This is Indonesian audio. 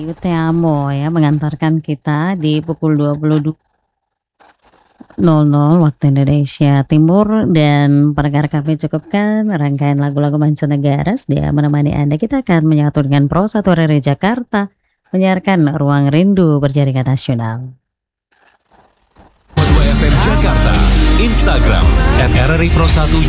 lagu Te Amo ya mengantarkan kita di pukul 22.00 waktu Indonesia Timur dan pendengar kami cukupkan rangkaian lagu-lagu mancanegara sedia menemani Anda. Kita akan menyatu dengan Pro 1 RRI Jakarta menyiarkan Ruang Rindu Berjaringan Nasional. 2 FM Jakarta, Instagram @RRI Pro 1